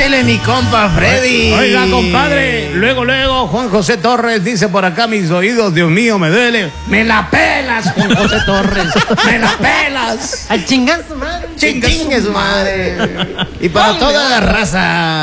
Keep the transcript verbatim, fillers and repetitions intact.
Dile mi compa Freddy. Oiga, compadre, luego, luego, Juan José Torres dice por acá, mis oídos, Dios mío, me duele. Me la pelas, Juan José Torres, me la pelas. A chingar su madre. Chingue su madre. Y para toda la raza.